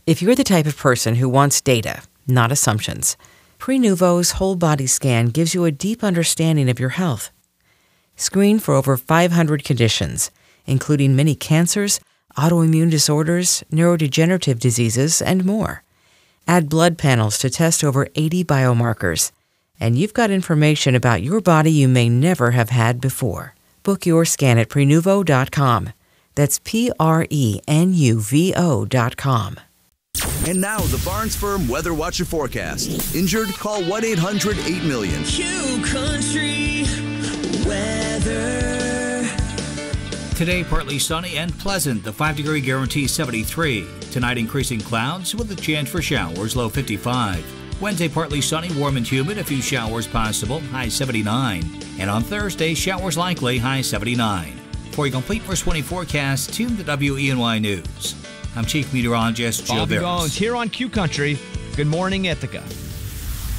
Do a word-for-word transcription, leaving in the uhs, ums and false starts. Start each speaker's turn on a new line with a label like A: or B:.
A: If you're the type of person who wants data, not assumptions, Prenuvo's whole body scan gives you a deep understanding of your health. Screen for over five hundred conditions, including many cancers, autoimmune disorders, neurodegenerative diseases, and more. Add blood panels to test over eighty biomarkers, and you've got information about your body you may never have had before. Book your scan at Prenuvo dot com. That's P R E N U V O dot com.
B: And now, the Barnes Firm Weather Watch and Forecast. Injured? Call one eight hundred eight million.
C: Q Country Weather.
D: Today, partly sunny and pleasant. The five-degree guarantee seventy-three. Tonight, increasing clouds with a chance for showers, low fifty-five. Wednesday, partly sunny, warm and humid. A few showers possible, high seventy-nine. And on Thursday, showers likely, high seventy-nine. For a complete first twenty forecast, tune to W E N Y News. I'm Chief Meteorologist Joe
E: Bobby
D: Barris.
E: Bones here on Q Country. Good morning, Ithaca.